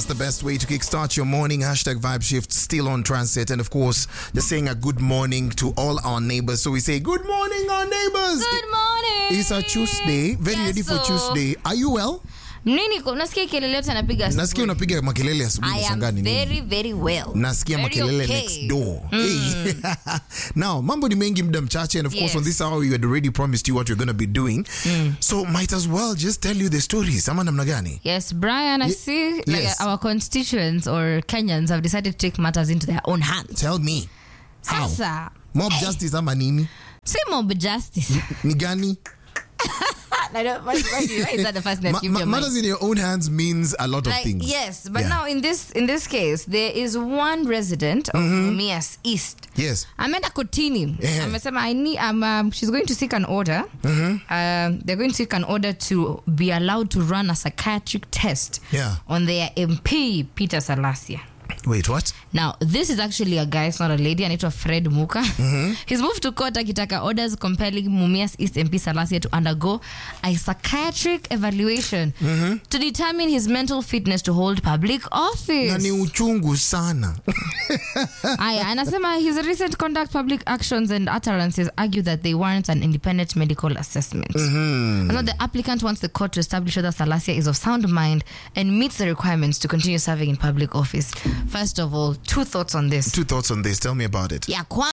the best way to kickstart your morning. Hashtag Vibe Shift still on transit. And of course, just saying a good morning to all our neighbors. So we say, good morning, our neighbors. Good morning. It's a Tuesday. Very ready for Tuesday. Are you well? Nini nasikia kelele yote anapiga asubuhi. Nasikia unapiga makelele asubuhi. I am very, very well. Nasikia makelele next door. Hey. Now, mambo ni mengi muda mchache, and of course on this hour we had already promised you what we're going to be doing. So might as well just tell you the stories. Ama namna gani? Yes, Brian, I see like our constituents or Kenyans have decided to take matters into their own hands. Tell me. How? Sasa. Mob justice ama nini? Si mob justice. Ni gani? Why is that the first name? Matters in your own hands means a lot of things. Yes, but now in this case, there is one resident of Mumias East. Yes. Amenda kotini. Amesema she's going to seek an order. They're going to seek an order to be allowed to run a psychiatric test on their MP, Peter Salasia. Wait, what? Now, this is actually a guy, it's not a lady. Anaitwa Fred Muka. He's moved to court akitaka orders compelling Mumias East MP Salasia to undergo a psychiatric evaluation to determine his mental fitness to hold public office. Na ni uchungu sana. Anasema his recent conduct public actions and utterances argue that they warrant an independent medical assessment. Now, the applicant wants the court to establish whether Salasia is of sound mind and meets the requirements to continue serving in public office. First of all, two thoughts on this. Tell me about it. Yeah,